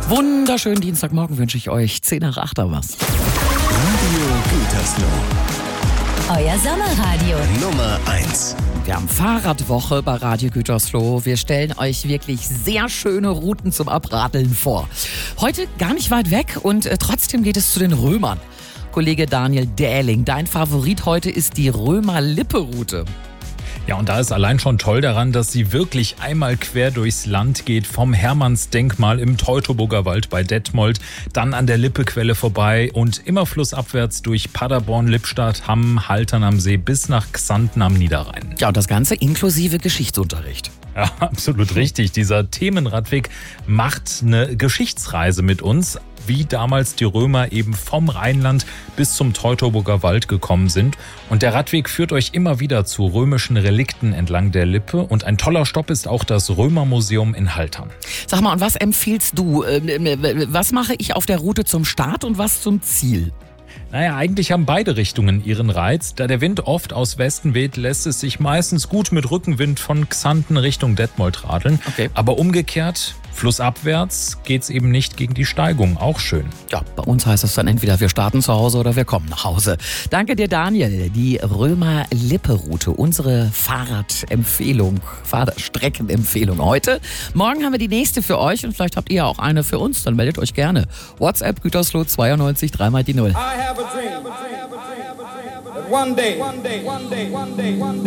Wunderschönen Dienstagmorgen wünsche ich euch. 10 nach 8 oder was. Radio Gütersloh. Euer Sommerradio. Nummer 1. Wir haben Fahrradwoche bei Radio Gütersloh. Wir stellen euch wirklich sehr schöne Routen zum Abradeln vor. Heute gar nicht weit weg und trotzdem geht es zu den Römern. Kollege Daniel Dähling, dein Favorit heute ist die Römer-Lippe-Route. Ja, und da ist allein schon toll daran, dass sie wirklich einmal quer durchs Land geht, vom Hermannsdenkmal im Teutoburger Wald bei Detmold, dann an der Lippequelle vorbei und immer flussabwärts durch Paderborn, Lippstadt, Hamm, Haltern am See bis nach Xanten am Niederrhein. Ja, und das Ganze inklusive Geschichtsunterricht. Ja, absolut richtig. Dieser Themenradweg macht eine Geschichtsreise mit uns, wie damals die Römer eben vom Rheinland bis zum Teutoburger Wald gekommen sind. Und der Radweg führt euch immer wieder zu römischen Relikten entlang der Lippe. Und ein toller Stopp ist auch das Römermuseum in Haltern. Sag mal, und was empfiehlst du? Was mache ich auf der Route zum Start und was zum Ziel? Naja, eigentlich haben beide Richtungen ihren Reiz. Da der Wind oft aus Westen weht, lässt es sich meistens gut mit Rückenwind von Xanten Richtung Detmold radeln. Okay. Aber umgekehrt, flussabwärts geht's eben nicht gegen die Steigung. Auch schön. Ja, bei uns heißt es dann entweder wir starten zu Hause oder wir kommen nach Hause. Danke dir, Daniel. Die Römer-Lippe-Route, unsere Fahrradempfehlung, Fahrradstreckenempfehlung heute. Morgen haben wir die nächste für euch und vielleicht habt ihr auch eine für uns. Dann meldet euch gerne. WhatsApp Gütersloh 92 3 mal die 0. I have a dream that one day